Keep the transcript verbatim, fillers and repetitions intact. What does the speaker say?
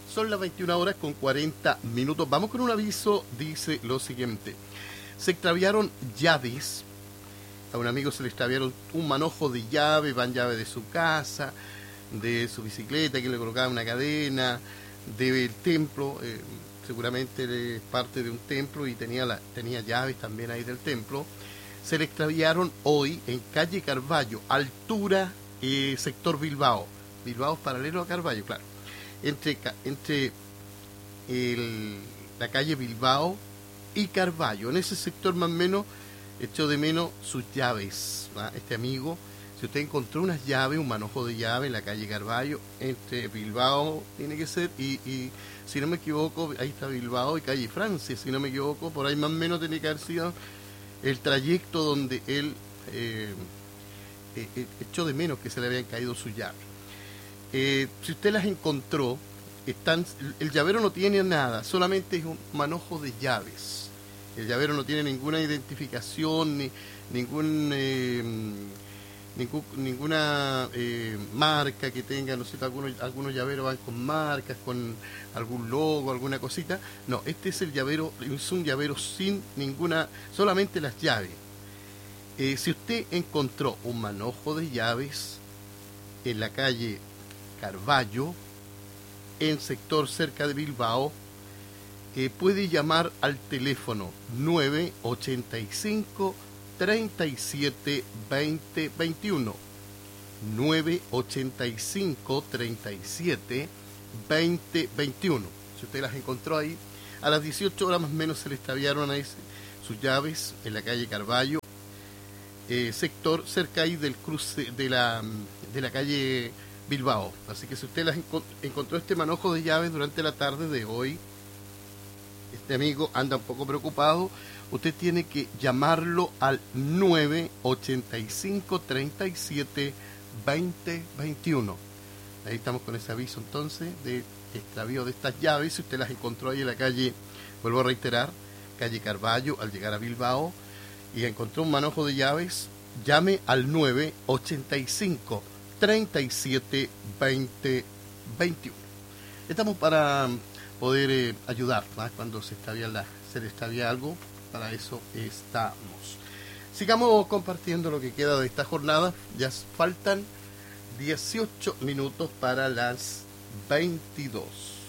Son las veintiuna horas con cuarenta minutos. Vamos con un aviso, dice lo siguiente. Se extraviaron llaves. A un amigo se le extraviaron un manojo de llaves, van llaves de su casa, de su bicicleta que le colocaba una cadena, del templo, eh, seguramente es parte de un templo y tenía, la, tenía llaves también ahí del templo. Se le extraviaron hoy en calle Carballo, altura eh, sector Bilbao. Bilbao es paralelo a Carballo, claro. Entre, entre el, la calle Bilbao y Carballo. En ese sector más o menos echó de menos sus llaves, ¿va? Este amigo, si usted encontró unas llaves, un manojo de llaves en la calle Carballo, entre Bilbao tiene que ser, y, y si no me equivoco, ahí está Bilbao y calle Francia, si no me equivoco, por ahí más o menos tiene que haber sido el trayecto donde él eh, eh, echó de menos que se le habían caído sus llaves. Eh, si usted las encontró, están, el llavero no tiene nada, solamente es un manojo de llaves. El llavero no tiene ninguna identificación, ni ningún, eh, ningún ninguna eh, marca que tenga, no sé, algunos, algunos llaveros van con marcas, con algún logo, alguna cosita. No, este es el llavero, es un llavero sin ninguna, solamente las llaves. Eh, si usted encontró un manojo de llaves en la calle Carballo, en sector cerca de Bilbao, eh, puede llamar al teléfono nueve ochenta y cinco, treinta y siete, veinte, veintiuno. nueve ochenta y cinco, treinta y siete, veinte, veintiuno. Si usted las encontró ahí, a las dieciocho horas más o menos se le extraviaron ahí sus llaves en la calle Carballo, eh, sector cerca ahí del cruce de la, de la calle Bilbao. Así que si usted las encont- encontró este manojo de llaves durante la tarde de hoy, este amigo anda un poco preocupado, usted tiene que llamarlo al nueve ochenta y cinco, treinta y siete, veinte, veintiuno. Ahí estamos con ese aviso entonces de extravío de estas llaves. Si usted las encontró ahí en la calle, vuelvo a reiterar, calle Carballo, al llegar a Bilbao, y encontró un manojo de llaves, llame al nueve ochenta y cinco, treinta y siete, veinte, veintiuno. Estamos para poder eh, ayudar, ¿no? Cuando se extravía, la, se le extravía algo, para eso estamos. Sigamos compartiendo lo que queda de esta jornada. Ya faltan dieciocho minutos para las veintidós.